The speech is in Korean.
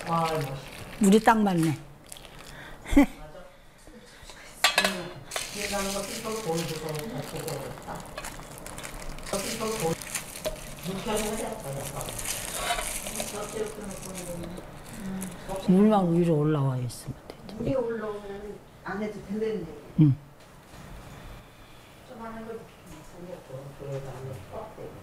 와, 맛있다. 우리 딱 맞네. 나는 거 삐걱 보여줘서 그렇다. 삐걱 보여. 묵혀서 해야겠다. 물만 위로 올라와 있으면 되죠. 물이 올라오면 안 해도 된다는데. 응. 좀 하는 걸 그래도 안 돼.